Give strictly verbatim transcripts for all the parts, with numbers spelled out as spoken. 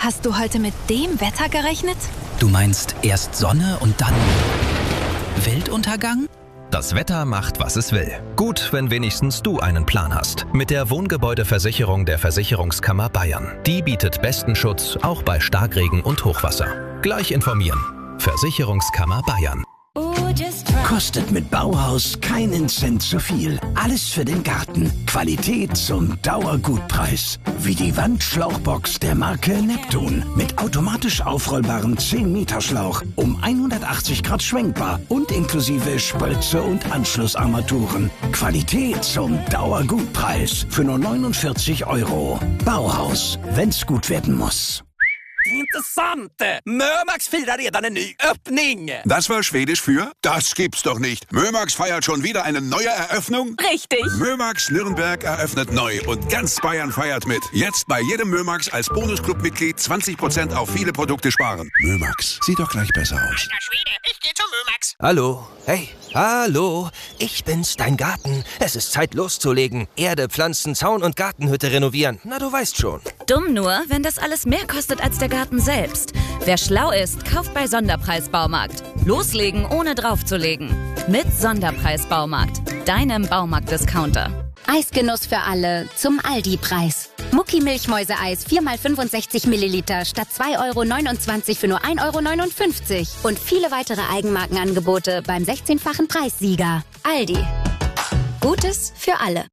Hast du heute mit dem Wetter gerechnet? Du meinst erst Sonne und dann Weltuntergang? Das Wetter macht, was es will. Gut, wenn wenigstens du einen Plan hast. Mit der Wohngebäudeversicherung der Versicherungskammer Bayern. Die bietet besten Schutz, auch bei Starkregen und Hochwasser. Gleich informieren. Versicherungskammer Bayern. Kostet mit Bauhaus keinen Cent zu viel. Alles für den Garten. Qualität zum Dauergutpreis. Wie die Wandschlauchbox der Marke Neptun. Mit automatisch aufrollbarem zehn Meter Schlauch. Um hundertachtzig Grad schwenkbar. Und inklusive Spritze und Anschlussarmaturen. Qualität zum Dauergutpreis. Für nur neunundvierzig Euro. Bauhaus. Wenn's gut werden muss. Intressant! Mömax firar redan en ny öppning! Das war Schwedisch für? Das gibt's doch nicht! Mömax feiert schon wieder eine neue Eröffnung? Richtig! Mömax Nürnberg eröffnet neu und ganz Bayern feiert mit. Jetzt bei jedem Mömax als Bonusclub-Mitglied zwanzig Prozent auf viele Produkte sparen. Mömax, sieht doch gleich besser aus. Alter Schwede, ich geh zu Mömax! Hallo, hey, hallo, ich bin's, dein Garten. Es ist Zeit loszulegen. Erde, Pflanzen, Zaun und Gartenhütte renovieren. Na, du weißt schon. Dumm nur, wenn das alles mehr kostet als der Garten selbst. Wer schlau ist, kauft bei Sonderpreis Baumarkt. Loslegen, ohne draufzulegen. Mit Sonderpreis Baumarkt, deinem Baumarkt-Discounter. Eisgenuss für alle zum Aldi-Preis. Mucki Milchmäuseeis vier mal fünfundsechzig Milliliter statt zwei Euro neunundzwanzig für nur ein Euro neunundfünfzig. Und viele weitere Eigenmarkenangebote beim sechzehnfachen Preissieger. Aldi. Gutes für alle.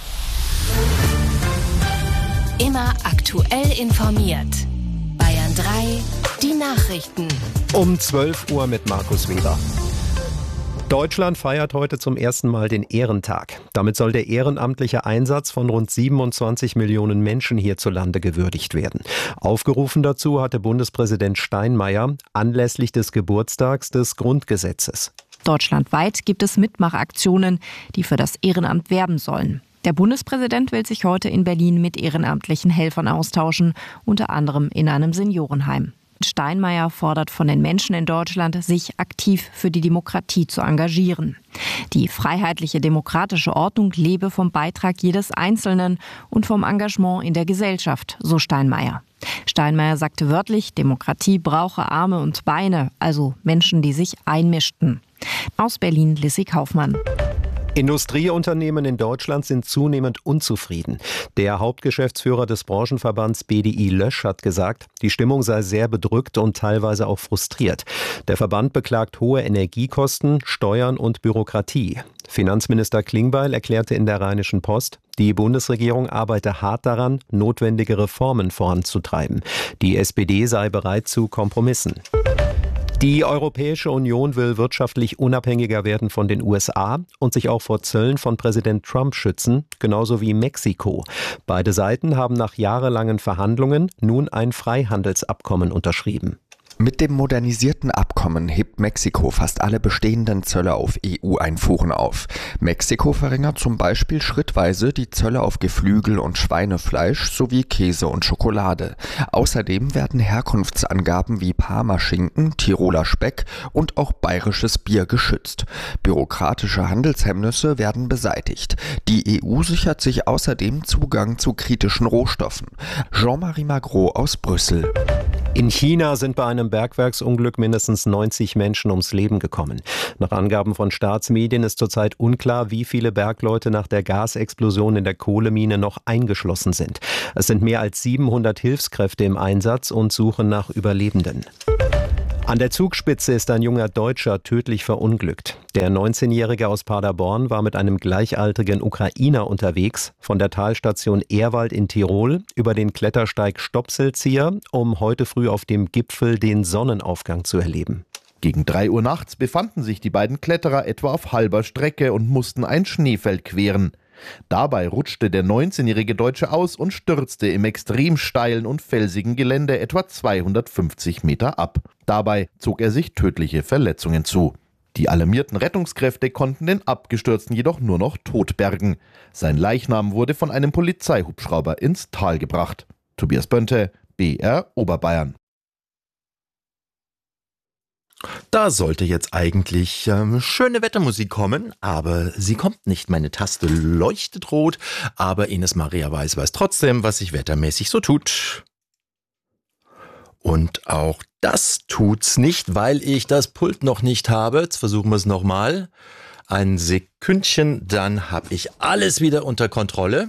Immer aktuell informiert. Bayern drei, die Nachrichten. Um zwölf Uhr mit Markus Weber. Deutschland feiert heute zum ersten Mal den Ehrentag. Damit soll der ehrenamtliche Einsatz von rund siebenundzwanzig Millionen Menschen hierzulande gewürdigt werden. Aufgerufen dazu hatte Bundespräsident Steinmeier anlässlich des Geburtstags des Grundgesetzes. Deutschlandweit gibt es Mitmachaktionen, die für das Ehrenamt werben sollen. Der Bundespräsident will sich heute in Berlin mit ehrenamtlichen Helfern austauschen, unter anderem in einem Seniorenheim. Steinmeier fordert von den Menschen in Deutschland, sich aktiv für die Demokratie zu engagieren. Die freiheitliche demokratische Ordnung lebe vom Beitrag jedes Einzelnen und vom Engagement in der Gesellschaft, so Steinmeier. Steinmeier sagte wörtlich, Demokratie brauche Arme und Beine, also Menschen, die sich einmischten. Aus Berlin, Lissy Kaufmann. Industrieunternehmen in Deutschland sind zunehmend unzufrieden. Der Hauptgeschäftsführer des Branchenverbands B D I Lösch hat gesagt, die Stimmung sei sehr bedrückt und teilweise auch frustriert. Der Verband beklagt hohe Energiekosten, Steuern und Bürokratie. Finanzminister Klingbeil erklärte in der Rheinischen Post, die Bundesregierung arbeite hart daran, notwendige Reformen voranzutreiben. Die S P D sei bereit zu Kompromissen. Die Europäische Union will wirtschaftlich unabhängiger werden von den U S A und sich auch vor Zöllen von Präsident Trump schützen, genauso wie Mexiko. Beide Seiten haben nach jahrelangen Verhandlungen nun ein Freihandelsabkommen unterschrieben. Mit dem modernisierten Abkommen hebt Mexiko fast alle bestehenden Zölle auf E U-Einfuhren auf. Mexiko verringert zum Beispiel schrittweise die Zölle auf Geflügel und Schweinefleisch sowie Käse und Schokolade. Außerdem werden Herkunftsangaben wie Parmaschinken, Tiroler Speck und auch bayerisches Bier geschützt. Bürokratische Handelshemmnisse werden beseitigt. Die E U sichert sich außerdem Zugang zu kritischen Rohstoffen. Jean-Marie Magro aus Brüssel. In China sind bei einem Bergwerksunglück mindestens neunzig Menschen ums Leben gekommen. Nach Angaben von Staatsmedien ist zurzeit unklar, wie viele Bergleute nach der Gasexplosion in der Kohlemine noch eingeschlossen sind. Es sind mehr als siebenhundert Hilfskräfte im Einsatz und suchen nach Überlebenden. An der Zugspitze ist ein junger Deutscher tödlich verunglückt. Der neunzehnjährige aus Paderborn war mit einem gleichaltrigen Ukrainer unterwegs, von der Talstation Ehrwald in Tirol über den Klettersteig Stopselzieher, um heute früh auf dem Gipfel den Sonnenaufgang zu erleben. Gegen drei Uhr nachts befanden sich die beiden Kletterer etwa auf halber Strecke und mussten ein Schneefeld queren. Dabei rutschte der neunzehnjährige Deutsche aus und stürzte im extrem steilen und felsigen Gelände etwa zweihundertfünfzig Meter ab. Dabei zog er sich tödliche Verletzungen zu. Die alarmierten Rettungskräfte konnten den Abgestürzten jedoch nur noch tot bergen. Sein Leichnam wurde von einem Polizeihubschrauber ins Tal gebracht. Tobias Bönte, B R Oberbayern. Da sollte jetzt eigentlich ähm, schöne Wettermusik kommen, aber sie kommt nicht. Meine Taste leuchtet rot, aber Ines Maria Weiß weiß trotzdem, was sich wettermäßig so tut. Und auch das tut's nicht, weil ich das Pult noch nicht habe. Jetzt versuchen wir es nochmal. Ein Sekündchen, dann habe ich alles wieder unter Kontrolle.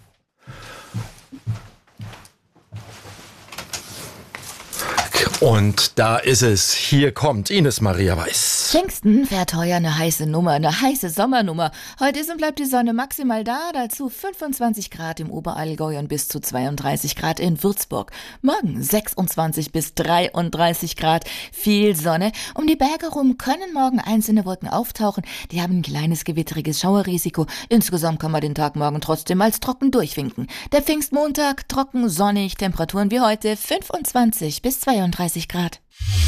Und da ist es. Hier kommt Ines Maria Weiß. Pfingsten fährt heuer eine heiße Nummer, eine heiße Sommernummer. Heute ist und bleibt die Sonne maximal da, dazu fünfundzwanzig Grad im Oberallgäu und bis zu zweiunddreißig Grad in Würzburg. Morgen sechsundzwanzig bis dreiunddreißig Grad, viel Sonne. Um die Berge rum können morgen einzelne Wolken auftauchen. Die haben ein kleines gewitteriges Schauerrisiko. Insgesamt kann man den Tag morgen trotzdem als trocken durchwinken. Der Pfingstmontag trocken, sonnig, Temperaturen wie heute fünfundzwanzig bis zweiunddreißig Grad.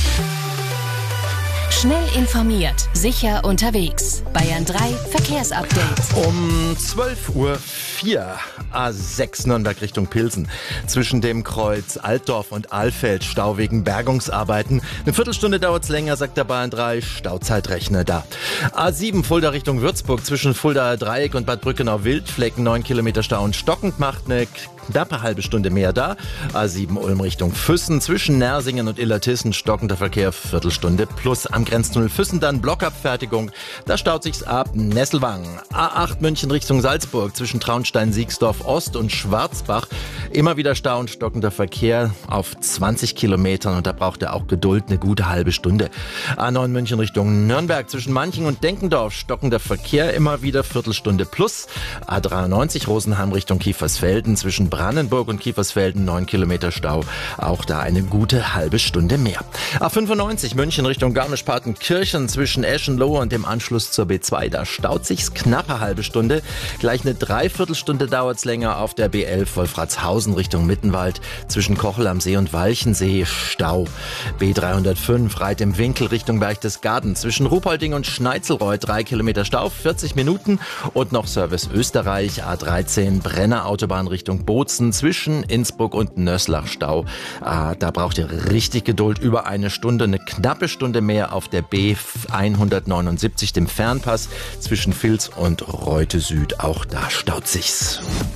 Schnell informiert, sicher unterwegs. Bayern drei Verkehrsupdate. Um zwölf Uhr vier, A sechs Nürnberg Richtung Pilsen. Zwischen dem Kreuz Altdorf und Alfeld Stau wegen Bergungsarbeiten. Eine Viertelstunde dauert's länger, sagt der Bayern drei. Stauzeitrechner da. A sieben Fulda Richtung Würzburg. Zwischen Fuldaer Dreieck und Bad Brückenau Wildflecken. neun Kilometer Stau und stockend, macht eine knappe halbe Stunde mehr da. A sieben Ulm Richtung Füssen. Zwischen Nersingen und Illertissen stockender Verkehr. Viertelstunde plus. Am Grenztunnel Füssen dann Blockabfertigung. Da staut sich's ab. Nesselwang. A acht München Richtung Salzburg. Zwischen Traunstein, Siegsdorf Ost und Schwarzbach. Immer wieder Stau und stockender Verkehr auf zwanzig Kilometern. Und da braucht er auch Geduld, eine gute halbe Stunde. A neun München Richtung Nürnberg. Zwischen Manching und Denkendorf stockender Verkehr. Immer wieder Viertelstunde plus. A dreiundneunzig Rosenheim Richtung Kiefersfelden. Zwischen Brandenburg und Kiefersfelden neun Kilometer Stau. Auch da eine gute halbe Stunde mehr. A fünfundneunzig München Richtung Garmisch-Partenkirchen. Zwischen Eschenlohe und dem Anschluss zur B zwei. Da staut sich's knappe halbe Stunde. Gleich eine Dreiviertelstunde dauert's länger auf der B elf Wolfratshausen Richtung Mittenwald. Zwischen Kochel am See und Walchensee Stau. B dreihundertfünf Reit im Winkel Richtung Berchtesgaden. Zwischen Ruhpolding und Schneitzelreuth drei Kilometer Stau, vierzig Minuten. Und noch Service Österreich. A dreizehn Brenner Autobahn Richtung Bozen. Zwischen Innsbruck und Nöslach Stau. Ah, da braucht ihr richtig Geduld. Über eine Stunde, eine knappe Stunde mehr auf der B hundertneunundsiebzig, dem Fernpass zwischen Vils und Reute Süd. Auch da staut sich's.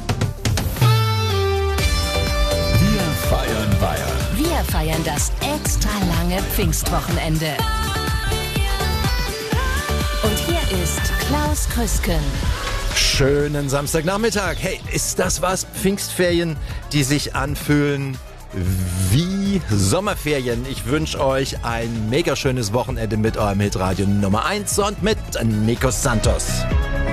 Wir feiern Bayern. Wir feiern das extra lange Pfingstwochenende. Und hier ist Klaus Krüsken. Schönen Samstagnachmittag. Hey, ist das was? Pfingstferien, die sich anfühlen wie Sommerferien. Ich wünsche euch ein mega schönes Wochenende mit eurem Hitradio Nummer eins und mit Nico Santos.